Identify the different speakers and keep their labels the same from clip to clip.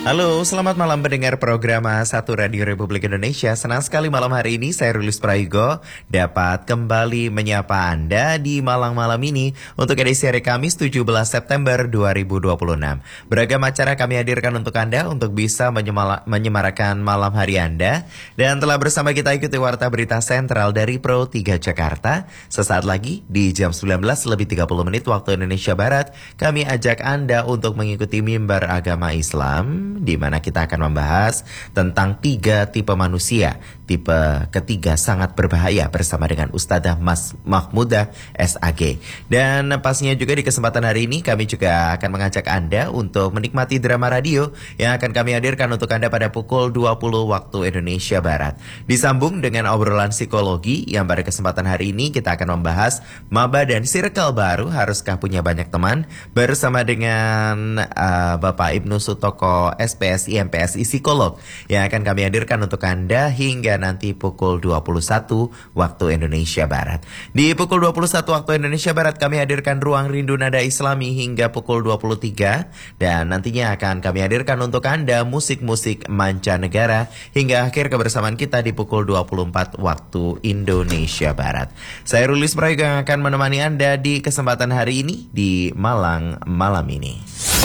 Speaker 1: Halo, selamat malam pendengar program Satu Radio Republik Indonesia. Senang sekali malam hari ini saya Rulis Prayogo dapat kembali menyapa Anda di malam-malam ini untuk edisi hari Kamis 17 September 2026. Beragam acara kami hadirkan untuk Anda untuk bisa menyemarakan malam hari Anda. Dan telah bersama kita ikuti Warta Berita Sentral dari Pro 3 Jakarta. Sesaat lagi di jam 19:30 waktu Indonesia Barat, kami ajak Anda untuk mengikuti mimbar agama Islam, di mana kita akan membahas tentang 3 tipe manusia. Tipe ketiga sangat berbahaya bersama dengan Ustadzah Mahmudah SAG. Dan pastinya juga di kesempatan hari ini kami juga akan mengajak Anda untuk menikmati drama radio yang akan kami hadirkan untuk Anda pada pukul 20 waktu Indonesia Barat. Disambung dengan obrolan psikologi yang pada kesempatan hari ini kita akan membahas maba dan circle baru haruskah punya banyak teman, bersama dengan Bapak Ibnu Sutoko SPSI MPSI Psikolog yang akan kami hadirkan untuk Anda hingga nanti pukul 21 waktu Indonesia Barat. Di pukul 21 waktu Indonesia Barat kami hadirkan Ruang Rindu Nada Islami hingga pukul 23, dan nantinya akan kami hadirkan untuk Anda musik-musik mancanegara hingga akhir kebersamaan kita di pukul 24 waktu Indonesia Barat. Saya Rulis Prayogo yang akan menemani Anda di kesempatan hari ini di Malang malam ini.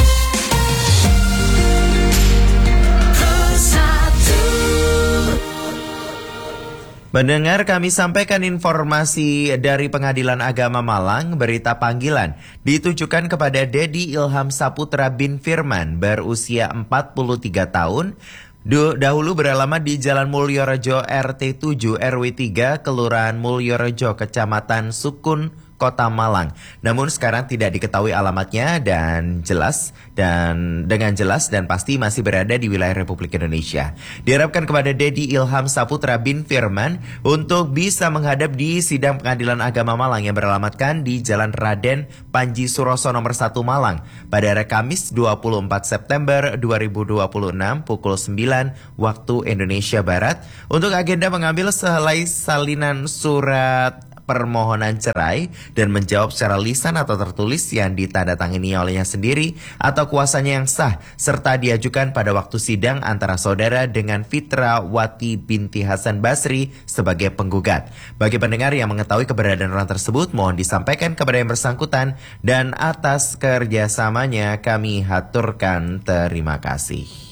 Speaker 1: Mendengar kami sampaikan informasi dari Pengadilan Agama Malang, berita panggilan ditujukan kepada Dedi Ilham Saputra bin Firman berusia 43 tahun. Dahulu beralamat di Jalan Mulyorejo RT 7 RW 3 Kelurahan Mulyorejo Kecamatan Sukun Kota Malang. Namun sekarang tidak diketahui alamatnya dengan jelas dan pasti masih berada di wilayah Republik Indonesia. Diharapkan kepada Dedi Ilham Saputra bin Firman untuk bisa menghadap di sidang Pengadilan Agama Malang yang beralamatkan di Jalan Raden Panji Suroso nomor 1 Malang pada hari Kamis 24 September 2026 pukul 9 waktu Indonesia Barat untuk agenda mengambil sehelai salinan surat permohonan cerai dan menjawab secara lisan atau tertulis yang ditandatangani olehnya sendiri atau kuasanya yang sah, serta diajukan pada waktu sidang antara saudara dengan Fitra Wati binti Hasan Basri sebagai penggugat. Bagi pendengar yang mengetahui keberadaan orang tersebut, mohon disampaikan kepada yang bersangkutan, dan atas kerjasamanya kami haturkan terima kasih.